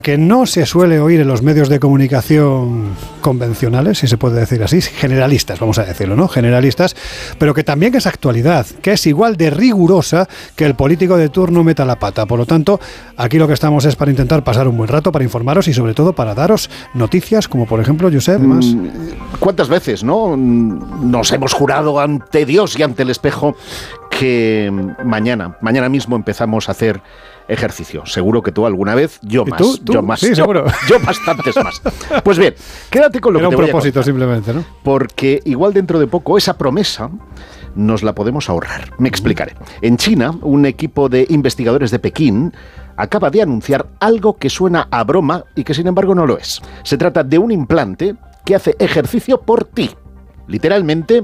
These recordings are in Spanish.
que no se suele oír en los medios de comunicación convencionales, si se puede decir así, generalistas, vamos a decirlo, ¿no? Generalistas, pero que también es actualidad, que es igual de rigurosa que el político de turno meta la pata. Por lo tanto, aquí lo que estamos es para intentar pasar un buen rato, para informaros y sobre todo para daros noticias, como por ejemplo, Josep, más. ¿Cuántas veces, no? Nos hemos jurado ante Dios y ante el espejo que mañana mismo empezamos a hacer ejercicio. Seguro que tú alguna vez, yo más. ¿Tú? Yo más. Sí, seguro. Yo bastantes más. Pues bien, quédate con lo que te voy a contar. Era un propósito simplemente, ¿no? Porque igual dentro de poco esa promesa nos la podemos ahorrar. Me explicaré. En China, un equipo de investigadores de Pekín acaba de anunciar algo que suena a broma y que sin embargo no lo es. Se trata de un implante que hace ejercicio por ti. Literalmente,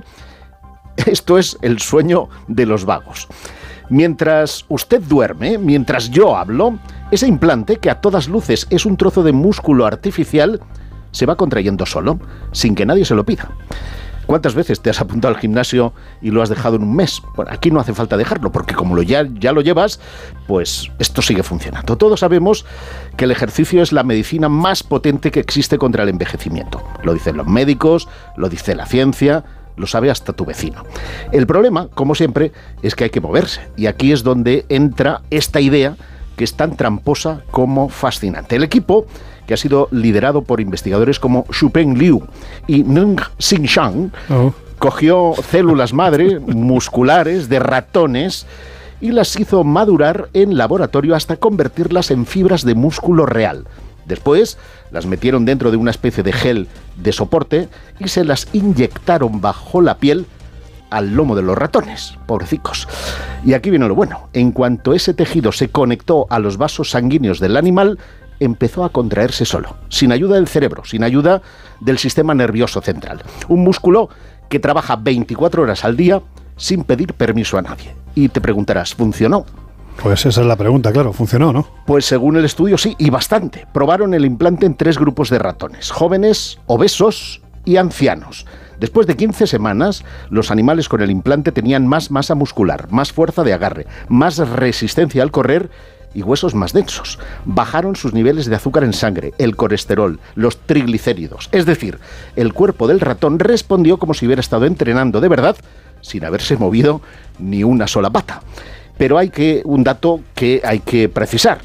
esto es el sueño de los vagos. Mientras usted duerme, mientras yo hablo, ese implante, que a todas luces es un trozo de músculo artificial, se va contrayendo solo, sin que nadie se lo pida. ¿Cuántas veces te has apuntado al gimnasio y lo has dejado en un mes? Bueno, aquí no hace falta dejarlo, porque como ya lo llevas, pues esto sigue funcionando. Todos sabemos que el ejercicio es la medicina más potente que existe contra el envejecimiento. Lo dicen los médicos, lo dice la ciencia, lo sabe hasta tu vecino. El problema, como siempre, es que hay que moverse. Y aquí es donde entra esta idea que es tan tramposa como fascinante. El equipo, que ha sido liderado por investigadores como Xupeng Liu y Neng Xinshang, cogió células madre musculares de ratones y las hizo madurar en laboratorio hasta convertirlas en fibras de músculo real. Después las metieron dentro de una especie de gel de soporte y se las inyectaron bajo la piel al lomo de los ratones, pobrecicos. Y aquí viene lo bueno. En cuanto ese tejido se conectó a los vasos sanguíneos del animal, empezó a contraerse solo, sin ayuda del cerebro, sin ayuda del sistema nervioso central. Un músculo que trabaja 24 horas al día sin pedir permiso a nadie. Y te preguntarás, ¿funcionó? Pues esa es la pregunta, claro, ¿funcionó, no? Pues según el estudio sí, y bastante. Probaron el implante en 3 grupos de ratones, jóvenes, obesos y ancianos. Después de 15 semanas, los animales con el implante tenían más masa muscular, más fuerza de agarre, más resistencia al correr y huesos más densos. Bajaron sus niveles de azúcar en sangre, el colesterol, los triglicéridos. Es decir, el cuerpo del ratón respondió como si hubiera estado entrenando de verdad, sin haberse movido ni una sola pata. Pero un dato que hay que precisar,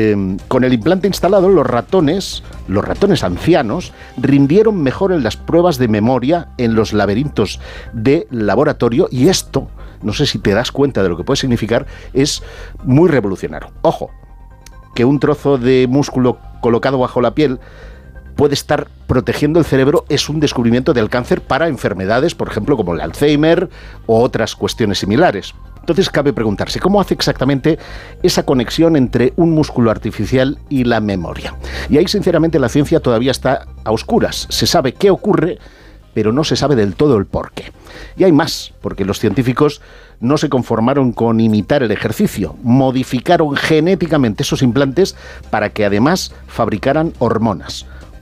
con el implante instalado, los ratones ancianos, rindieron mejor en las pruebas de memoria en los laberintos de laboratorio, y esto, no sé si te das cuenta de lo que puede significar, es muy revolucionario. Ojo, que un trozo de músculo colocado bajo la piel puede estar protegiendo el cerebro, es un descubrimiento del cáncer para enfermedades, por ejemplo, como el Alzheimer o otras cuestiones similares. Entonces cabe preguntarse, ¿cómo hace exactamente esa conexión entre un músculo artificial y la memoria? Y ahí, sinceramente, la ciencia todavía está a oscuras. Se sabe qué ocurre, pero no se sabe del todo el porqué. Y hay más, porque los científicos no se conformaron con imitar el ejercicio, modificaron genéticamente esos implantes para que además fabricaran hormonas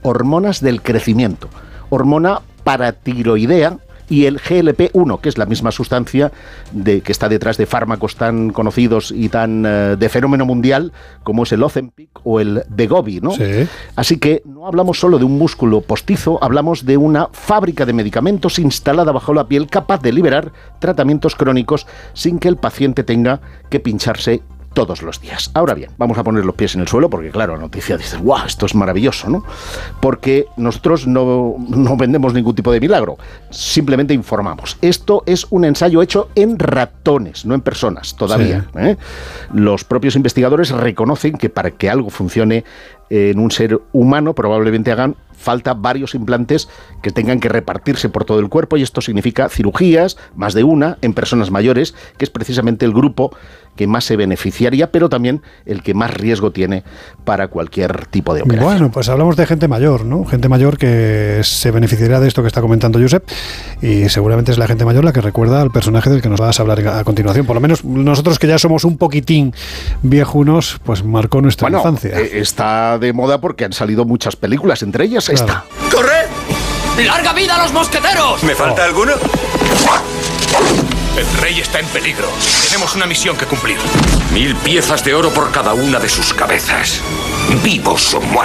del crecimiento, hormona paratiroidea, y el GLP-1, que es la misma sustancia que está detrás de fármacos tan conocidos y tan de fenómeno mundial como es el Ozempic o el Wegovy, ¿no? Sí. Así que no hablamos solo de un músculo postizo, hablamos de una fábrica de medicamentos instalada bajo la piel capaz de liberar tratamientos crónicos sin que el paciente tenga que pincharse todos los días. Ahora bien, vamos a poner los pies en el suelo porque, claro, la noticia dice, ¡guau! Esto es maravilloso, ¿no? Porque nosotros no vendemos ningún tipo de milagro, simplemente informamos. Esto es un ensayo hecho en ratones, no en personas, todavía. Sí. Los propios investigadores reconocen que para que algo funcione en un ser humano probablemente hagan falta varios implantes que tengan que repartirse por todo el cuerpo, y esto significa cirugías, más de una, en personas mayores, que es precisamente el grupo que más se beneficiaría, pero también el que más riesgo tiene para cualquier tipo de operación. Bueno, pues hablamos de gente mayor, ¿no? Gente mayor que se beneficiará de esto que está comentando Josep, y seguramente es la gente mayor la que recuerda al personaje del que nos vas a hablar a continuación. Por lo menos nosotros, que ya somos un poquitín viejunos, pues marcó nuestra infancia. Está de moda porque han salido muchas películas, entre ellas esta. ¡Corred! ¡Larga vida a los mosqueteros! ¿Me falta alguno? El rey está en peligro. Tenemos una misión que cumplir. 1000 piezas de oro por cada una de sus cabezas. Vivos o muertos.